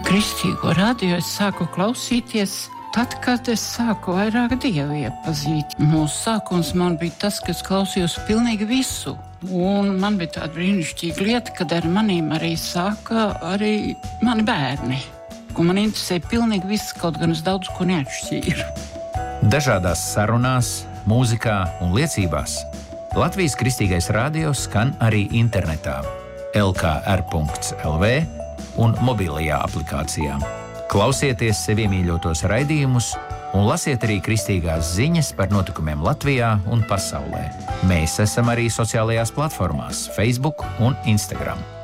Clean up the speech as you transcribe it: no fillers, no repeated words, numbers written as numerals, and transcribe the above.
Kristīgo radio es sāku klausīties tad, kad es sāku vairāk Dievu iepazīt. Mūsu sākums man bija tas, ka es klausījos pilnīgi visu. Un man bija tāda brīnišķīga lieta, kad ar manīm arī sāka arī mani bērni. Un man interesēja pilnīgi viss, kaut gan es daudz ko neatšķīru. Dažādās sarunās, mūzikā un liecībās Latvijas Kristīgais radio skan arī internetā lkr.lv un mobilajā aplikācijā. Klausieties sev iemīļotos raidījumus un lasiet arī kristīgās ziņas par notikumiem Latvijā un pasaulē. Mēs esam arī sociālajās platformās Facebook un Instagram.